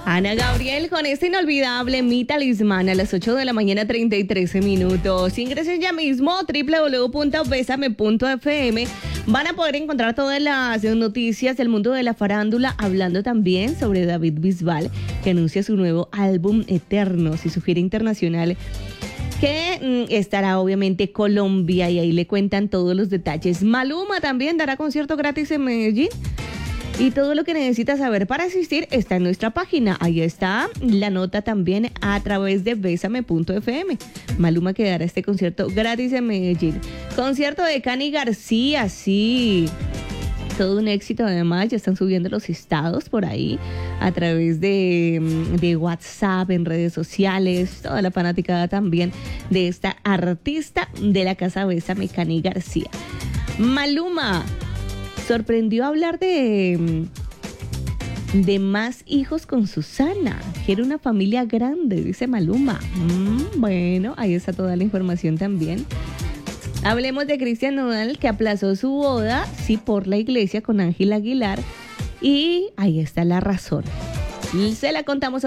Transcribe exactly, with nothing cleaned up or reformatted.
Ana Gabriel con este inolvidable Mi Talismán a las ocho de la mañana, treinta y trece minutos. Ingresen ya mismo a doble u doble u doble u punto besame punto efe eme. Van a poder encontrar todas las noticias del mundo de la farándula, hablando también sobre David Bisbal, que anuncia su nuevo álbum Eternos y su gira internacional, que mm, estará obviamente Colombia, y ahí le cuentan todos los detalles. Maluma también dará concierto gratis en Medellín. Y todo lo que necesitas saber para asistir está en nuestra página. Ahí está la nota también a través de besame punto efe eme. Maluma que dará este concierto gratis en Medellín. Concierto de Cani García, sí. Todo un éxito, además, ya están subiendo los estados por ahí a través de, de WhatsApp, en redes sociales, toda la fanaticada también de esta artista de la casa Bésame, Cani García. Maluma sorprendió hablar de, de más hijos con Susana. Quiere una familia grande, dice Maluma. Mm, bueno, ahí está toda la información también. Hablemos de Cristian Nodal, que aplazó su boda, sí, por la iglesia con Ángela Aguilar. Y ahí está la razón. Se la contamos a